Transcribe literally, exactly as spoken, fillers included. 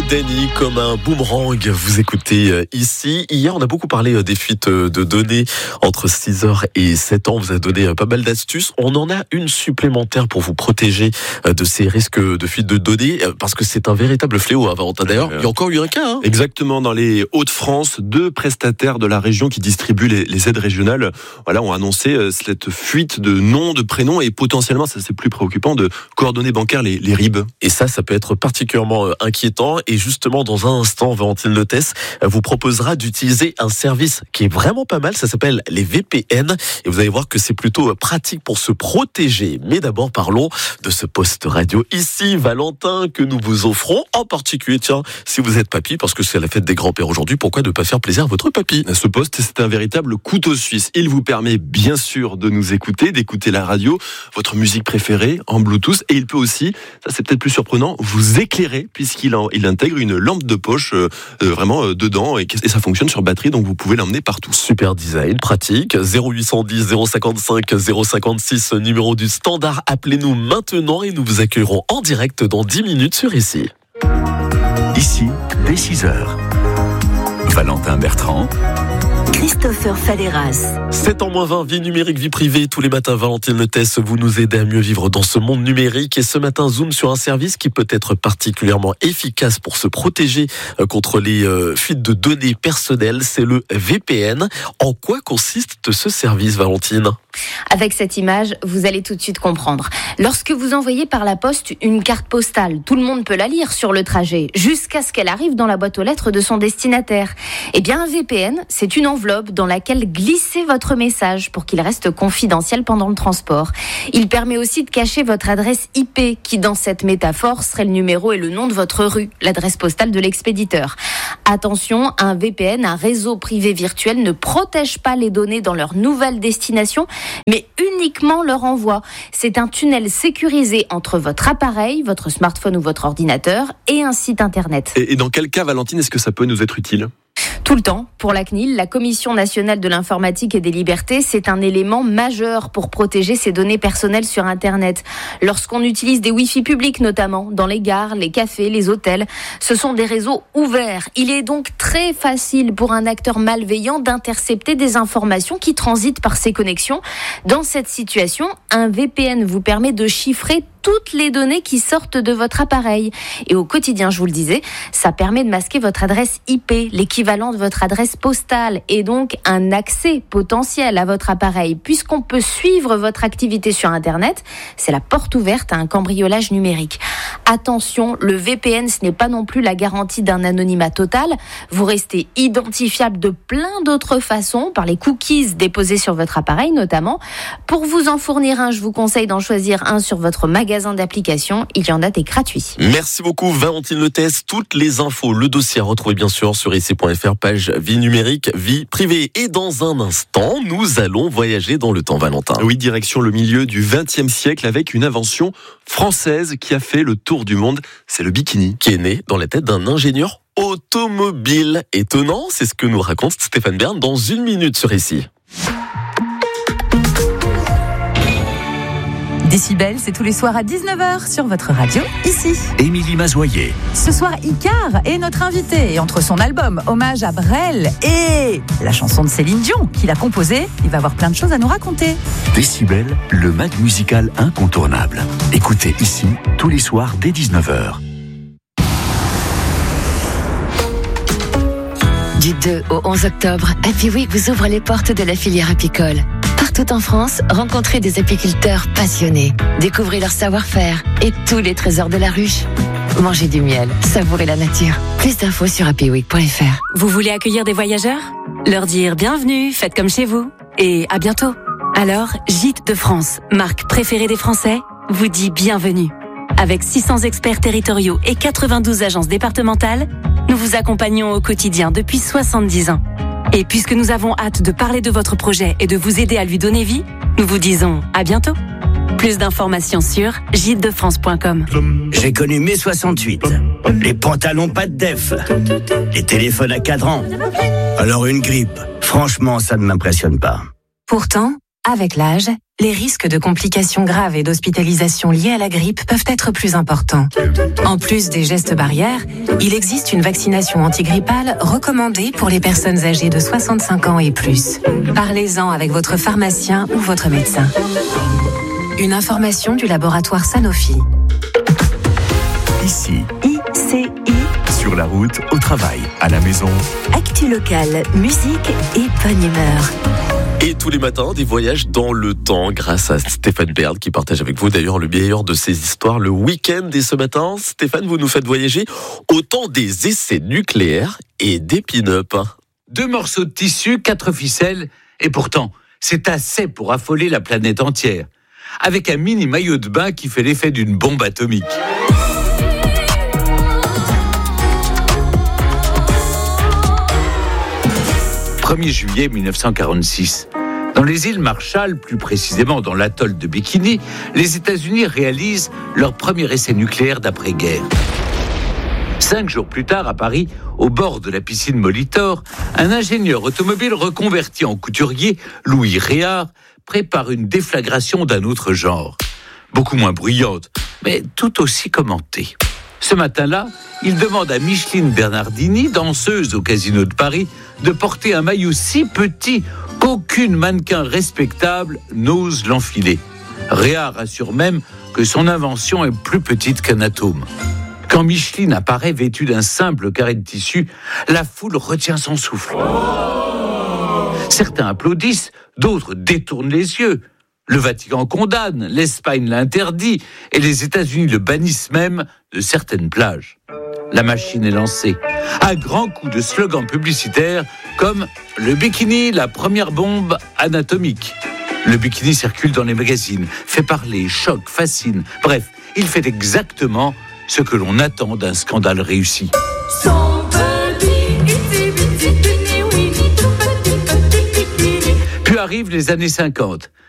Danny comme un boomerang. Vous écoutez euh, ici. Hier, on a beaucoup parlé euh, des fuites euh, de données entre six heures et sept ans. On vous a donné euh, pas mal d'astuces. On en a une supplémentaire pour vous protéger euh, de ces risques de fuite de données euh, parce que c'est un véritable fléau, hein, Valentin. D'ailleurs, il y a encore eu un cas. Hein. Exactement. Dans les Hauts-de-France, deux prestataires de la région qui distribuent les, les aides régionales, voilà, ont annoncé euh, cette fuite de noms, de prénoms et potentiellement, ça c'est plus préoccupant, de coordonnées bancaires, les, les R I B. Et ça, ça peut être particulièrement euh, inquiétant. Et justement, dans un instant, Valentine Lotès vous proposera d'utiliser un service qui est vraiment pas mal. Ça s'appelle les V P N. Et vous allez voir que c'est plutôt pratique pour se protéger. Mais d'abord, parlons de ce poste radio ici, Valentin, que nous vous offrons. En particulier, tiens, si vous êtes papy, parce que c'est la fête des grands-pères aujourd'hui, pourquoi ne pas faire plaisir à votre papy? Ce poste, c'est un véritable couteau suisse. Il vous permet bien sûr de nous écouter, d'écouter la radio, votre musique préférée en Bluetooth. Et il peut aussi, ça c'est peut-être plus surprenant, vous éclairer puisqu'il en, il intègre une lampe de poche euh, euh, vraiment euh, dedans et, et ça fonctionne sur batterie, donc vous pouvez l'emmener partout. Super design, pratique. zéro huit cent dix zéro cinquante-cinq zéro cinquante-six, numéro du standard. Appelez-nous maintenant et nous vous accueillerons en direct dans dix minutes sur Ici. Ici, dès six heures. Valentin Bertrand, Christopher Falleras. sept ans moins vingt, vie numérique, vie privée. Tous les matins, Valentine Lotès, vous nous aidez à mieux vivre dans ce monde numérique. Et ce matin, zoom sur un service qui peut être particulièrement efficace pour se protéger contre les euh, fuites de données personnelles. C'est le V P N. En quoi consiste ce service, Valentine ? Avec cette image, vous allez tout de suite comprendre. Lorsque vous envoyez par la poste une carte postale, tout le monde peut la lire sur le trajet, jusqu'à ce qu'elle arrive dans la boîte aux lettres de son destinataire. Eh bien, un V P N, c'est une enveloppe dans laquelle glisser votre message pour qu'il reste confidentiel pendant le transport. Il permet aussi de cacher votre adresse I P, qui dans cette métaphore serait le numéro et le nom de votre rue, l'adresse postale de l'expéditeur. Attention, un V P N, un réseau privé virtuel, ne protège pas les données dans leur nouvelle destination, mais uniquement leur envoi. C'est un tunnel sécurisé entre votre appareil, votre smartphone ou votre ordinateur et un site internet. Et, et dans quel cas, Valentine, est-ce que ça peut nous être utile ? Tout le temps. Pour la C N I L, la Commission nationale de l'informatique et des libertés, c'est un élément majeur pour protéger ses données personnelles sur Internet. Lorsqu'on utilise des Wi-Fi publics notamment, dans les gares, les cafés, les hôtels, ce sont des réseaux ouverts. Il est donc très facile pour un acteur malveillant d'intercepter des informations qui transitent par ces connexions. Dans cette situation, un V P N vous permet de chiffrer toutes les données qui sortent de votre appareil. Et au quotidien, je vous le disais, ça permet de masquer votre adresse I P, l'équivalent de votre adresse postale, et donc un accès potentiel à votre appareil. Puisqu'on peut suivre votre activité sur Internet, c'est la porte ouverte à un cambriolage numérique. Attention, le V P N, ce n'est pas non plus la garantie d'un anonymat total. Vous restez identifiable de plein d'autres façons, par les cookies déposés sur votre appareil notamment. Pour vous en fournir un, je vous conseille d'en choisir un sur votre magasin d'applications. Il y en a des gratuits. Merci beaucoup, Valentine Lotès. Toutes les infos, le dossier à retrouver bien sûr sur ici point f r, page vie numérique, vie privée. Et dans un instant, nous allons voyager dans le temps, Valentin. Oui, direction le milieu du vingtième siècle avec une invention française qui a fait le tour du monde. C'est le bikini. Qui est né dans la tête d'un ingénieur automobile. Étonnant, c'est ce que nous raconte Stéphane Bern dans une minute sur Ici. Décibel, c'est tous les soirs à dix-neuf heures sur votre radio, ici. Émilie Mazoyer. Ce soir, Icare est notre invité. Et entre son album Hommage à Brel et la chanson de Céline Dion qu'il a composée, il va avoir plein de choses à nous raconter. Décibel, le mag musical incontournable. Écoutez Ici, tous les soirs dès dix-neuf heures. Du deux au onze octobre, Happy Week vous ouvre les portes de la filière apicole. Partout en France, rencontrez des apiculteurs passionnés. Découvrez leur savoir-faire et tous les trésors de la ruche. Mangez du miel, savourez la nature. Plus d'infos sur happy week point f r. Vous voulez accueillir des voyageurs ? Leur dire bienvenue, faites comme chez vous. Et à bientôt. Alors, Gîtes de France, marque préférée des Français, vous dit bienvenue. Avec six cents experts territoriaux et quatre-vingt-douze agences départementales, nous vous accompagnons au quotidien depuis soixante-dix ans. Et puisque nous avons hâte de parler de votre projet et de vous aider à lui donner vie, nous vous disons à bientôt. Plus d'informations sur gîtes de france point com. J'ai connu mai soixante-huit. Les pantalons pas de def. Les téléphones à cadran. Alors une grippe, franchement, ça ne m'impressionne pas. Pourtant, avec l'âge, les risques de complications graves et d'hospitalisation liées à la grippe peuvent être plus importants. En plus des gestes barrières, il existe une vaccination antigrippale recommandée pour les personnes âgées de soixante-cinq ans et plus. Parlez-en avec votre pharmacien ou votre médecin. Une information du laboratoire Sanofi. Ici, I C I. sur la route, au travail, à la maison. Actu locale, musique et bonne humeur. Et tous les matins, des voyages dans le temps grâce à Stéphane Bern qui partage avec vous d'ailleurs le meilleur de ses histoires le week-end. Et ce matin, Stéphane, vous nous faites voyager au temps des essais nucléaires et des pin-up. Deux morceaux de tissu, quatre ficelles, et pourtant, c'est assez pour affoler la planète entière. Avec un mini maillot de bain qui fait l'effet d'une bombe atomique. premier juillet mille neuf cent quarante-six. Dans les îles Marshall, plus précisément dans l'atoll de Bikini, les États-Unis réalisent leur premier essai nucléaire d'après-guerre. Cinq jours plus tard, à Paris, au bord de la piscine Molitor, un ingénieur automobile reconverti en couturier, Louis Réard, prépare une déflagration d'un autre genre. Beaucoup moins bruyante, mais tout aussi commentée. Ce matin-là, il demande à Micheline Bernardini, danseuse au Casino de Paris, de porter un maillot si petit qu'aucune mannequin respectable n'ose l'enfiler. Réard assure même que son invention est plus petite qu'un atome. Quand Micheline apparaît vêtue d'un simple carré de tissu, la foule retient son souffle. Certains applaudissent, d'autres détournent les yeux. Le Vatican condamne, l'Espagne l'interdit et les États-Unis le bannissent même de certaines plages. La machine est lancée, à grands coups de slogans publicitaires comme « Le bikini, la première bombe anatomique ». Le bikini circule dans les magazines, fait parler, choque, fascine. Bref, il fait exactement ce que l'on attend d'un scandale réussi. Puis arrivent les années cinquante.